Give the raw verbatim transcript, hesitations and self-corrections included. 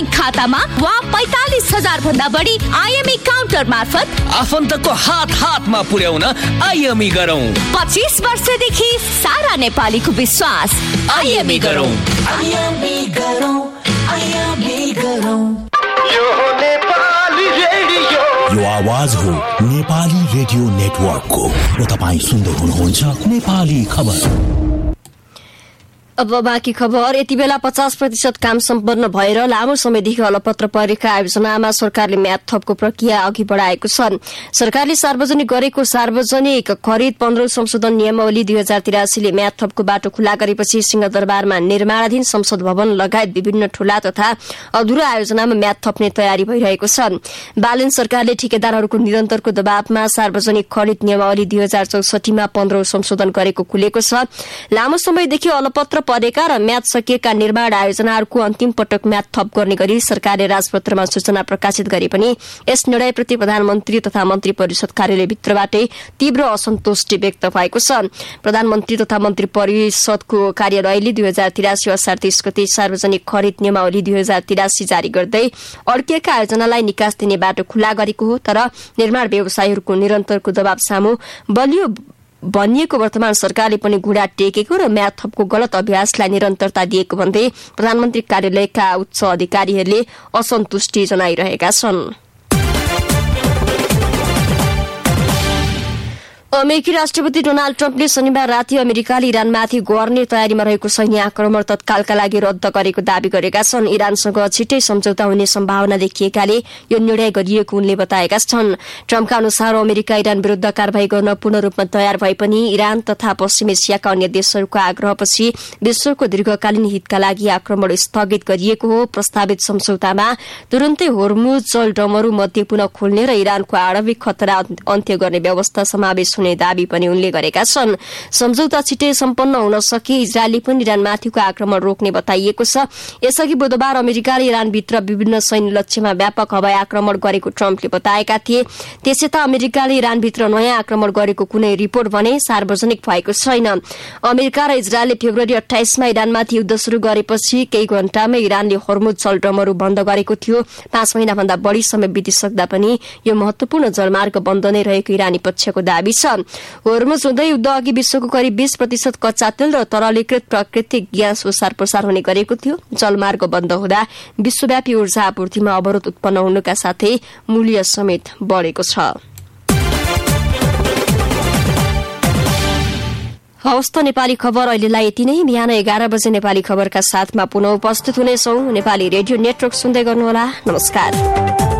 Bank खातामा वा पैंतालिस हजार भन्दा बढी आइएमई काउन्टर मार्फत आफन्तको हात हातमा पुर्याउन आइएमई गरौँ। पच्चीस वर्षदेखि सारा नेपालीको विश्वास। आइएमई गरौँ। आइएमई गरौँ। आइएमई गरौँ। यो हो नेपाली रेडियो। यो आवाज हो नेपाली रेडियो नेटवर्कको र तपाईँ सुन्दै हुनुहुन्छ नेपाली खबर। अब बाँकी खबर। यति बेला पचास प्रतिशत काम सम्पन्न भएर लामो समयदेखि अलपत्र परेका आयोजनामा सरकारले म्याद थपको प्रक्रिया अघि बढ़ाएको छ। सरकारले सार्वजनिक गरेको सार्वजनिक खरिद पन्ध्रौं संशोधन नियमावली दुई हजार तिरासीले म्याद थपको बाटो खुला गरेपछि सिंहदरबारमा निर्माणाधीन संसद भवन लगायत विभिन्न ठूला तथा अधुरा आयोजनामा म्याद थप्ने तयारी भइरहेको छ। बालन सरकारले ठेकेदारहरूको निरन्तरको दबावमा सार्वजनिक खरिद नियमावली दुई हजार चौसठीमा पन्ध्रौं संशोधन गरेको खुलेको छ। लामो समयदेखि अलपत्र परेका र म्याद सकिएका निर्माण आयोजनाहरूको अन्तिम पटक म्याद थप गर्ने गरी सरकारले राजपत्रमा सूचना प्रकाशित गरे पनि यस निर्णयप्रति प्रधानमन्त्री तथा मन्त्री परिषद कार्यालयभित्रबाटै तीव्र असन्तुष्टि व्यक्त भएको छ। प्रधानमन्त्री तथा मन्त्री परिषदको कार्यालयले दुई हजार तिरासी असार तीस गते सार्वजनिक खरिद नियमावली दुई हजार तिरासी जारी गर्दै अड्किएका आयोजनालाई निकास दिने बाटो खुला गरेको हो। तर निर्माण व्यवसायीहरूको निरन्तरको दबाव सामु बलियो भनिएको वर्तमान सरकारले पनि घुँडा टेकेको र म्याद थपको गलत अभ्यासलाई निरन्तरता दिएको भन्दै प्रधानमन्त्री कार्यालयका उच्च अधिकारीहरूले असन्तुष्टि जनाइरहेका छन्। अमेरिकी राष्ट्रपति डोनाल्ड ट्रम्पले शनिबार राति अमेरिकाले इरानमाथि गर्ने तयारीमा रहेको सैन्य आक्रमण तत्कालका लागि रद्द गरेको दावी गरेका छन्। इरानसँग छिट्टै सम्झौता हुने सम्भावना देखिएकाले यो निर्णय गरिएको उनले बताएका छन्। ट्रम्पका अनुसार अमेरिका इरान विरूद्ध कारवाही गर्न पूर्ण रूपमा तयार भए पनि इरान तथा पश्चिम एसियाका अन्य देशहरूको आग्रहपछि विश्वको दीर्घकालीन हितका लागि आक्रमण स्थगित गरिएको हो। प्रस्तावित सम्झौतामा तुरन्तै होर्मुज जलडमरू मध्य पुनः खोल्ने र इरानको आणविक खतरा अन्त्य गर्ने व्यवस्था समावेश हुने दावी पनि उनले गरेका छन्। सम्झौता छिट्टै सम्पन्न हुन सके इजरायलले पनि इरानमाथिको आक्रमण रोक्ने बताइएको छ। यसअघि बुधबार अमेरिकाले इरानभित्र विभिन्न सैन्य लक्ष्यमा व्यापक हवाई आक्रमण गरेको ट्रम्पले बताएका थिए। त्यसयता अमेरिकाले इरानभित्र नयाँ आक्रमण गरेको कुनै रिपोर्ट भने सार्वजनिक भएको छैन। अमेरिका र इजरायलले फेब्रुअरी अठाइसमा इरानमाथि युद्ध शुरू गरेपछि केही घण्टामै इरानले होर्मुज जलडमरू बन्द गरेको थियो। पाँच महिनाभन्दा बढ़ी समय बितिसक्दा पनि यो महत्वपूर्ण जलमार्ग बन्द नै रहेको इरानी पक्षको दावी छ। होर्मुज हुँदै युद्ध अघि विश्वको करिब बीस प्रतिशत कच्चा तेल र तरलीकृत प्राकृतिक ग्यास ओसार प्रसार हुने गरेको थियो। जलमार्ग बन्द हुँदा विश्वव्यापी ऊर्जा आपूर्तिमा अवरोध उत्पन्न हुनुका साथै मूल्य समेत बढ़ेको छ। हवस् त नेपाली खबर अहिलेलाई यति नै। बिहान एघार बजे नेपाली खबरका साथमा पुनः उपस्थित हुनेछौं। नेपाली रेडियो नेटवर्क सुन्दै गर्नुहोला। नमस्कार।